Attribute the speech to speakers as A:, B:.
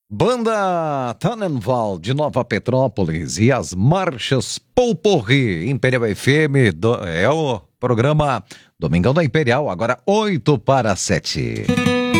A: Banda Tannenwald de Nova Petrópolis e as marchas Pouporri, Imperial FM, é o programa Domingão da Imperial, agora 8 para 7.